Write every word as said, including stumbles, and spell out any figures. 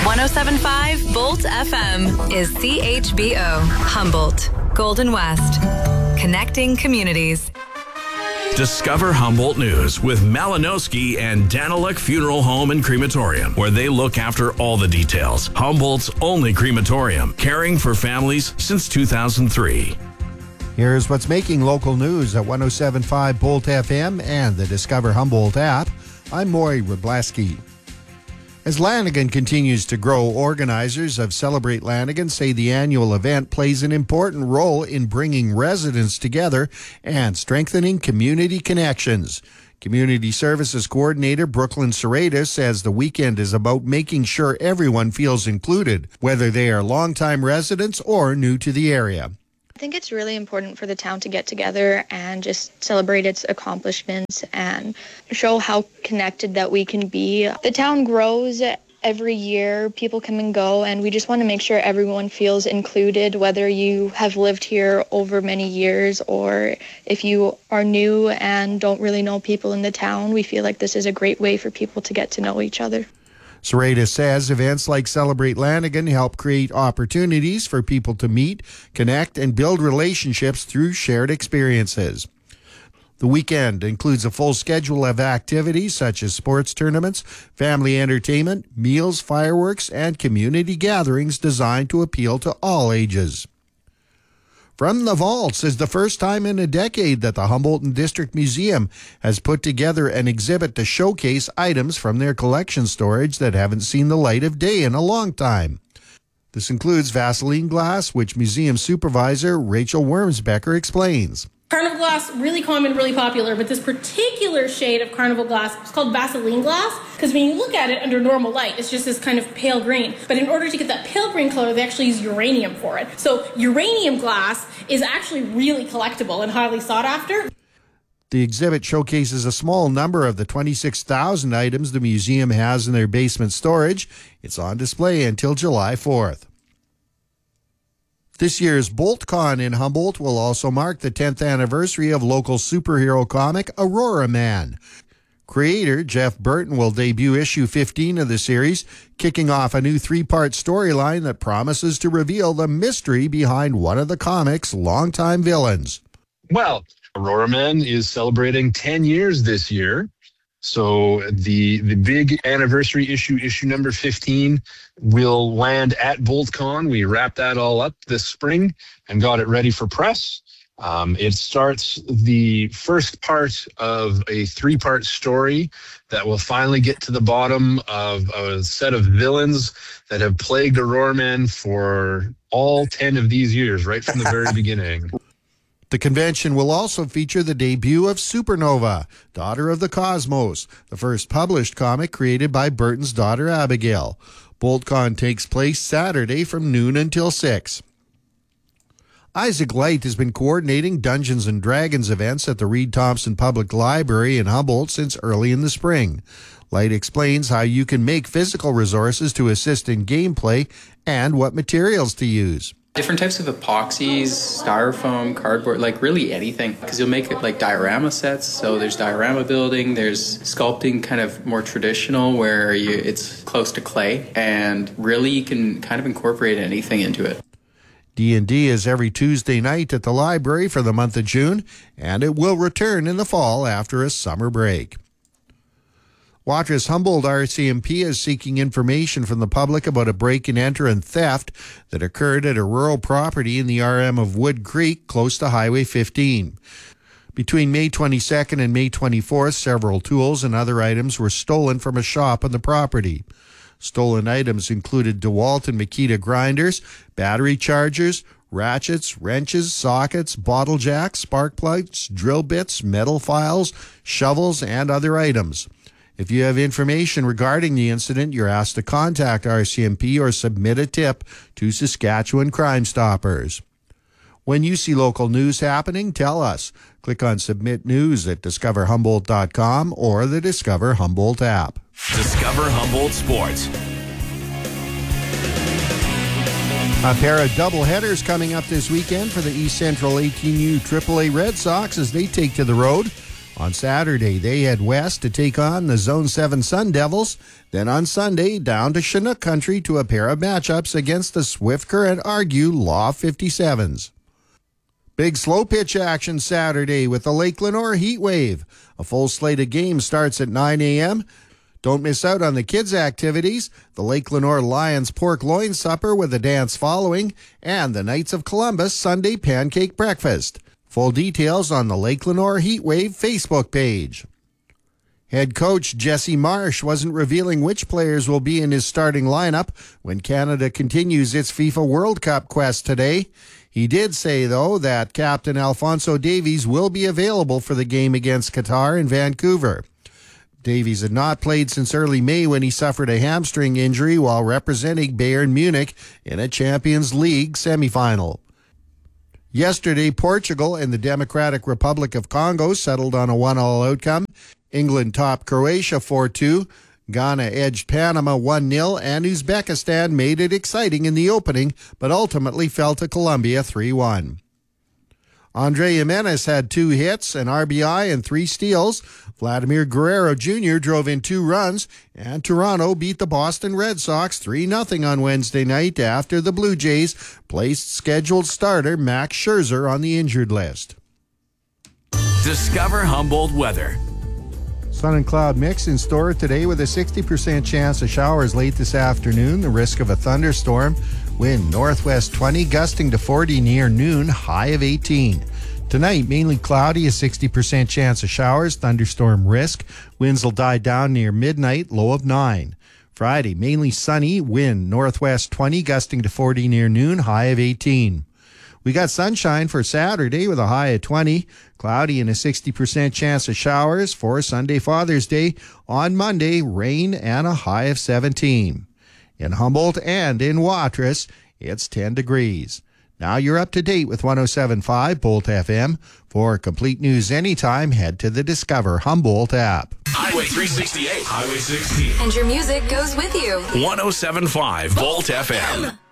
one oh seven point five Bolt F M is C H B O, Humboldt, Golden West. Connecting communities. Discover Humboldt News with Malinowski and Daniluk Funeral Home and Crematorium, where they look after all the details. Humboldt's only crematorium, caring for families since two thousand three. Here's what's making local news at one oh seven point five Bolt F M and the Discover Humboldt app. I'm Maury Wrobleski. As Lanigan continues to grow, organizers of Celebrate Lanigan say the annual event plays an important role in bringing residents together and strengthening community connections. Community Services Coordinator Brooklyn Serrata says the weekend is about making sure everyone feels included, whether they are longtime residents or new to the area. I think it's really important for the town to get together and just celebrate its accomplishments and show how connected that we can be. The town grows every year, people come and go, and we just want to make sure everyone feels included, whether you have lived here over many years or if you are new and don't really know people in the town. We feel like this is a great way for people to get to know each other. Serrata says events like Celebrate Lanigan help create opportunities for people to meet, connect, and build relationships through shared experiences. The weekend includes a full schedule of activities such as sports tournaments, family entertainment, meals, fireworks, and community gatherings designed to appeal to all ages. From the Vaults is the first time in a decade that the Humboldt District Museum has put together an exhibit to showcase items from their collection storage that haven't seen the light of day in a long time. This includes Vaseline glass, which museum supervisor Rachel Wormsbecker explains. Carnival glass, really common, really popular, but this particular shade of carnival glass is called Vaseline glass because when you look at it under normal light, it's just this kind of pale green. But in order to get that pale green color, they actually use uranium for it. So uranium glass is actually really collectible and highly sought after. The exhibit showcases a small number of the twenty-six thousand items the museum has in their basement storage. It's on display until July fourth. This year's BoltCon in Humboldt will also mark the tenth anniversary of local superhero comic Aurora Man. Creator Jeff Burton will debut issue fifteen of the series, kicking off a new three-part storyline that promises to reveal the mystery behind one of the comic's longtime villains. Well, Aurora Man is celebrating ten years this year. So the the big anniversary issue, issue number fifteen, will land at BoltCon. We wrapped that all up this spring and got it ready for press. Um, it starts the first part of a three-part story that will finally get to the bottom of a set of villains that have plagued Aurora Man for all ten of these years, right from the very beginning. The convention will also feature the debut of Supernova, Daughter of the Cosmos, the first published comic created by Burton's daughter Abigail. BoltCon takes place Saturday from noon until six. Isaac Light has been coordinating Dungeons and Dragons events at the Reed Thompson Public Library in Humboldt since early in the spring. Light explains how you can make physical resources to assist in gameplay and what materials to use. Different types of epoxies, styrofoam, cardboard, like really anything. Because you'll make it like diorama sets. So there's diorama building, there's sculpting kind of more traditional where you, it's close to clay. And really you can kind of incorporate anything into it. D and D is every Tuesday night at the library for the month of June, and it will return in the fall after a summer break. Watrous Humboldt R C M P is seeking information from the public about a break-and-enter and theft that occurred at a rural property in the R M of Wood Creek, close to Highway fifteen. Between May twenty-second and May twenty-fourth, several tools and other items were stolen from a shop on the property. Stolen items included DeWalt and Makita grinders, battery chargers, ratchets, wrenches, sockets, bottle jacks, spark plugs, drill bits, metal files, shovels, and other items. If you have information regarding the incident, you're asked to contact R C M P or submit a tip to Saskatchewan Crime Stoppers. When you see local news happening, tell us. Click on Submit News at discover humboldt dot com or the Discover Humboldt app. Discover Humboldt Sports. A pair of doubleheaders coming up this weekend for the East Central eighteen U triple A Red Sox as they take to the road. On Saturday, they head west to take on the Zone seven Sun Devils. Then on Sunday, down to Chinook Country to a pair of matchups against the Swift Current Argue Law fifty-sevens. Big slow pitch action Saturday with the Lake Lenore Heat Wave. A full slate of games starts at nine a.m. Don't miss out on the kids' activities, the Lake Lenore Lions Pork Loin Supper with a dance following, and the Knights of Columbus Sunday Pancake Breakfast. Full details on the Lake Lenore Heatwave Facebook page. Head coach Jesse Marsh wasn't revealing which players will be in his starting lineup when Canada continues its FIFA World Cup quest today. He did say, though, that Captain Alphonso Davies will be available for the game against Qatar in Vancouver. Davies had not played since early May when he suffered a hamstring injury while representing Bayern Munich in a Champions League semifinal. Yesterday, Portugal and the Democratic Republic of Congo settled on a one-all outcome. England topped Croatia four two. Ghana edged Panama one nil, and Uzbekistan made it exciting in the opening, but ultimately fell to Colombia three one. Andre Jimenez had two hits, an R B I, and three steals. Vladimir Guerrero Junior drove in two runs, and Toronto beat the Boston Red Sox three nothing on Wednesday night after the Blue Jays placed scheduled starter Max Scherzer on the injured list. Discover Humboldt weather. Sun and cloud mix in store today with a sixty percent chance of showers late this afternoon, the risk of a thunderstorm. Wind northwest twenty, gusting to forty near noon, high of eighteen. Tonight, mainly cloudy, a sixty percent chance of showers, thunderstorm risk. Winds will die down near midnight, low of nine. Friday, mainly sunny, wind northwest twenty, gusting to forty near noon, high of eighteen. We got sunshine for Saturday with a high of twenty, cloudy and a sixty percent chance of showers for Sunday Father's Day. On Monday, rain and a high of seventeen. In Humboldt and in Watrous, it's ten degrees. Now you're up to date with one oh seven point five Bolt F M. For complete news anytime, head to the Discover Humboldt app. Highway three sixty-eight, Highway sixteen. And your music goes with you. one oh seven point five Volt F M.